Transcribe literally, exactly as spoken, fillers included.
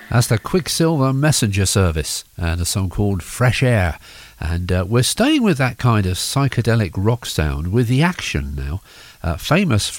That's the Quicksilver Messenger Service and a song called Fresh Air. And uh, we're staying with that kind of psychedelic rock sound with The Action now, uh, famous